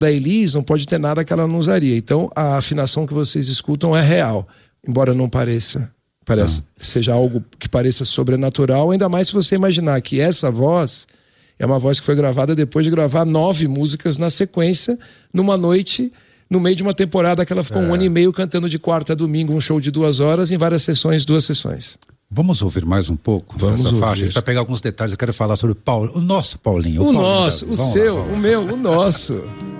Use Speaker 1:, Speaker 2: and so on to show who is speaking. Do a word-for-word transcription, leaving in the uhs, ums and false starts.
Speaker 1: da Elis não pode ter nada que ela não usaria. Então a afinação que vocês escutam é real, embora não pareça, pareça ah. seja algo que pareça sobrenatural, ainda mais se você imaginar que essa voz é uma voz que foi gravada depois de gravar nove músicas na sequência, numa noite, no meio de uma temporada que ela ficou é. um ano e meio cantando de quarta a domingo, um show de duas horas, em várias sessões, duas sessões.
Speaker 2: Vamos ouvir mais um pouco
Speaker 1: Vamos
Speaker 2: dessa
Speaker 1: ouvir.
Speaker 2: faixa? A gente vai pegar alguns detalhes, eu quero falar sobre o Paulo, o nosso Paulinho.
Speaker 1: O,
Speaker 2: o Paulinho
Speaker 1: nosso,
Speaker 2: Davi.
Speaker 1: o
Speaker 2: Vamos
Speaker 1: seu,
Speaker 2: lá,
Speaker 1: o meu, o nosso.